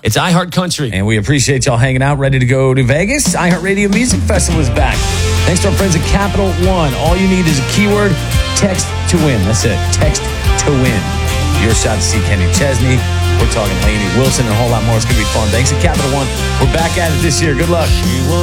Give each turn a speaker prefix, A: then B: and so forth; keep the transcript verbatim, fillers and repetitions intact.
A: It's iHeart Country.
B: And we appreciate y'all hanging out, ready to go to Vegas. iHeartRadio Music Festival is back. Thanks to our friends at Capital One. All you need is a keyword, text to win. That's it, text to win. Your shot to see Kenny Chesney. We're talking Lainey Wilson and a whole lot more. It's going to be fun. Thanks to Capital One. We're back at it this year. Good luck.